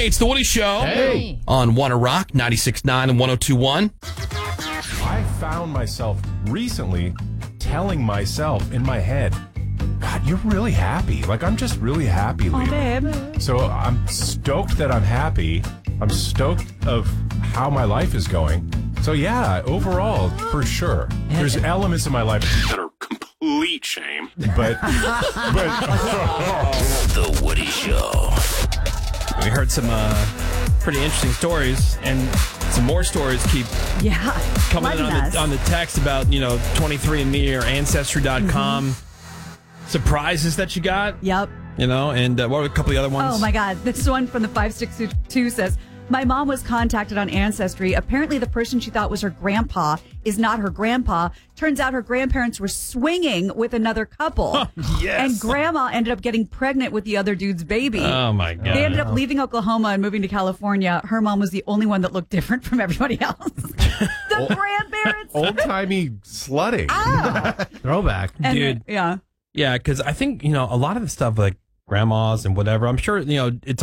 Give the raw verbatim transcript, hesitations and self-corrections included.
Hey, it's the Woody Show. Hey. On Wanna Rock, ninety-six point nine and one oh two point one. I found myself recently telling myself in my head, God, you're really happy. Like, I'm just really happy lately. Oh, babe. So I'm stoked that I'm happy. I'm stoked of how my life is going. So yeah, overall, for sure. There's elements of my life that are complete shame. But, but The Woody Show. We heard some uh, pretty interesting stories, and some more stories keep Yeah. coming in flooding on us. the, on the text about, you know, twenty-three and me or Ancestry dot com. Mm-hmm. Surprises that you got, Yep. you know, and uh, what were a couple of the other ones? Oh, my God. This one from the five six two says, my mom was contacted on Ancestry. Apparently, the person she thought was her grandpa is not her grandpa. Turns out her grandparents were swinging with another couple. Yes. And grandma ended up getting pregnant with the other dude's baby. Oh, my God. They ended up leaving Oklahoma and moving to California. Her mom was the only one that looked different from everybody else. The grandparents. old-timey slutting. Ah. Throwback. And, Dude. Yeah. Yeah, because I think, you know, a lot of the stuff like grandmas and whatever, I'm sure, you know, it's